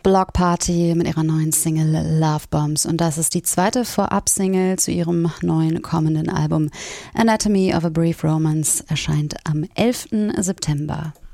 Block Party mit ihrer neuen Single Love Bombs und das ist die zweite Vorab-Single zu ihrem neuen kommenden Album Anatomy of a Brief Romance, erscheint am 11. September.